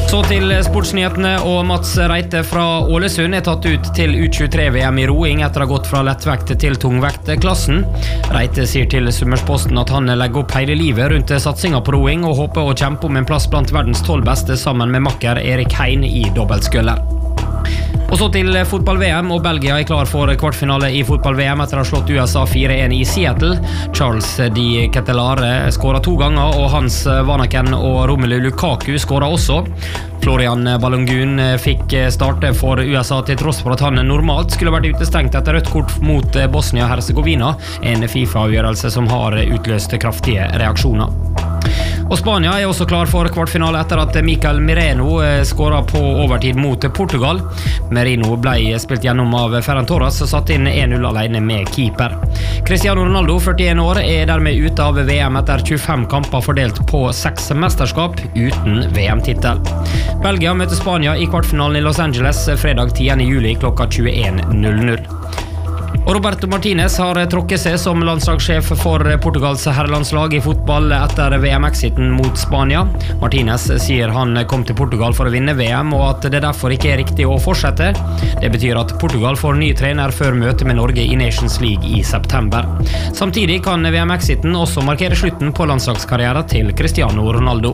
Så til sportsnyhetene, og Mats Reite fra Ålesund tatt ut til U23-VM i roing etter å ha gått fra lettvekt til tungvektklassen. Reite sier til Summersposten at han legger opp hele livet rundt satsingen på roing og håper å kjempe om en plass blant verdens 12 beste sammen med makker Erik Hein i dobbeltsculler. Og så til fotball-VM, og Belgia klar for kvartfinale i fotball-VM etter å ha slått USA 4-1 i Seattle. Charles Di Ketelare skåret 2 ganger, og Hans Vanaken og Romelu Lukaku skåret også. Florian Balogun fikk starte for USA til tross for at han normalt skulle vært utestengt etter rødt kort mot Bosnia-Herzegovina, en FIFA-avgjørelse som har utløst kraftige reaksjoner. Og Spania også klar for kvartfinale etter at Mikel Merino skåret på overtid mot Portugal. Merino ble spilt gjennom av Ferran Torres og satt inn 1-0 alene med keeper. Cristiano Ronaldo, 41 år, dermed ute av VM etter 25 kamper fordelt på 6 mesterskap uten VM-titel. Belgia møter Spania i kvartfinalen i Los Angeles fredag 10. juli klokka 21:00. Og Roberto Martinez har trukket seg som landslagssjef for Portugals herrelandslag i fotball etter VM-exiten mot Spania. Martinez sier han kom til Portugal for å vinne VM, og at det derfor ikke riktig å fortsette. Det betyr at Portugal får ny trener før møtet med Norge i Nations League i september. Samtidig kan VM-exiten også markere slutten på landslagskarrieren til Cristiano Ronaldo.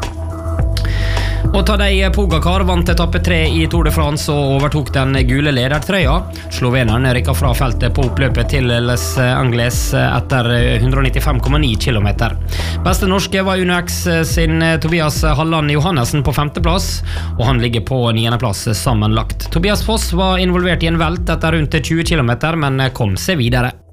Og Tadej Pogacar vant etappe 3 i Tour de France og overtok den gule ledertrøya. Sloveneren rykket fra feltet på oppløpet til Les Anglais etter 195,9 kilometer. Beste norske var UnoX sin Tobias Halland Johannessen på 5. plass, og han ligger på 9. plass sammenlagt. Tobias Foss var involvert i en velt etter rundt 20 kilometer, men kom seg videre.